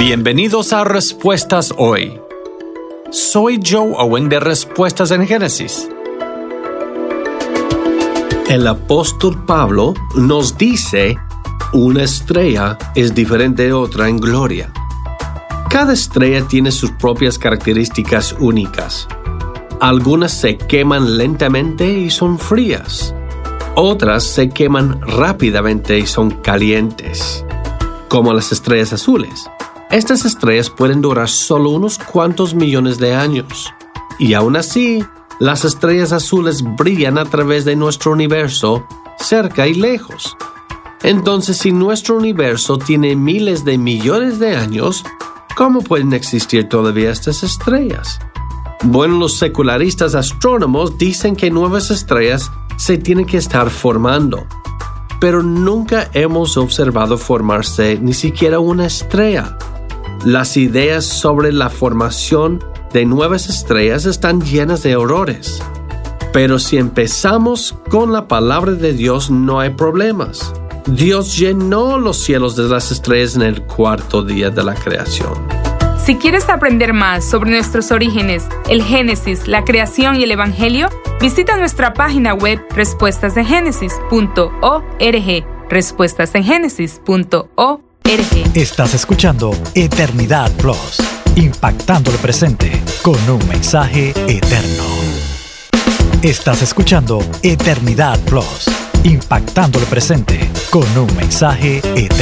Bienvenidos a Respuestas Hoy. Soy Joe Owen de Respuestas en Génesis. El apóstol Pablo nos dice: una estrella es diferente de otra en gloria. Cada estrella tiene sus propias características únicas. Algunas se queman lentamente y son frías. Otras se queman rápidamente y son calientes, como las estrellas azules. Estas estrellas pueden durar solo unos cuantos millones de años. Y aún así, las estrellas azules brillan a través de nuestro universo, cerca y lejos. Entonces, si nuestro universo tiene miles de millones de años, ¿cómo pueden existir todavía estas estrellas? Bueno, los secularistas astrónomos dicen que nuevas estrellas se tienen que estar formando, pero nunca hemos observado formarse ni siquiera una estrella. Las ideas sobre la formación de nuevas estrellas están llenas de errores. Pero si empezamos con la palabra de Dios, no hay problemas. Dios llenó los cielos de las estrellas en el cuarto día de la creación. Si quieres aprender más sobre nuestros orígenes, el Génesis, la creación y el Evangelio, visita nuestra página web respuestasengenesis.org. respuestasengenesis.org. Estás escuchando Eternidad Plus, impactando el presente con un mensaje eterno. Estás escuchando Eternidad Plus, impactando el presente con un mensaje eterno.